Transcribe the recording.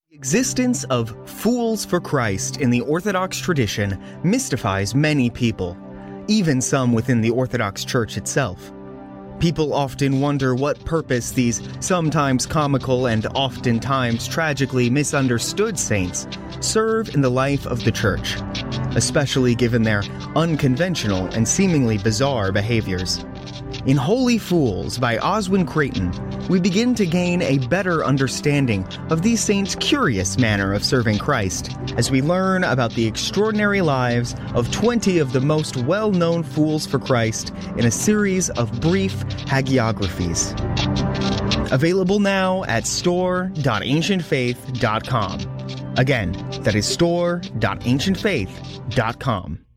The existence of fools for Christ in the Orthodox tradition mystifies many people, even some within the Orthodox Church itself. People often wonder what purpose these sometimes comical and oftentimes tragically misunderstood saints serve in the life of the Church, especially given their unconventional and seemingly bizarre behaviors. In Holy Fools by Oswin Creighton, we begin to gain a better understanding of these saints' curious manner of serving Christ, as we learn about the extraordinary lives of 20 of the most well-known fools for Christ in a series of brief hagiographies. Available now at store.ancientfaith.com. Again, that is store.ancientfaith.com.